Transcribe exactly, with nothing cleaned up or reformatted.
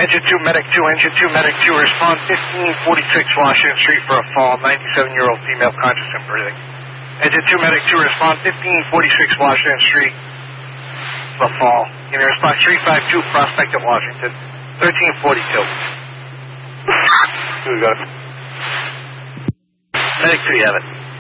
Engine two, Medic two, Engine two, Medic two, respond fifteen forty-six Washington Street for a fall, ninety-seven-year-old female conscious and breathing. Engine two, Medic two, respond fifteen forty-six Washington Street for a fall. Give me response three five two, Prospect of Washington, thirteen forty-two. Who's got it? Medic two, you have it.